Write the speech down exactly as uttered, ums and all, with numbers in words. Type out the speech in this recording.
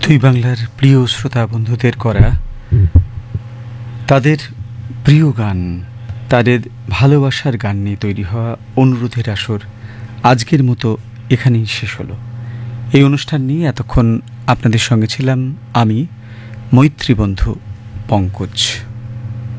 দুই বাংলার প্রিয় শ্রোতা বন্ধুদের করা তাদের প্রিয় গান, তাদের ভালোবাসার গান নিয়ে তৈরি হওয়া অনুরোধের আসর আজকের মতো এখানেই শেষ হলো। এই অনুষ্ঠান নিয়ে এতক্ষণ আপনাদের সঙ্গে ছিলাম আমি, মৈত্রী বন্ধু পঙ্কজ।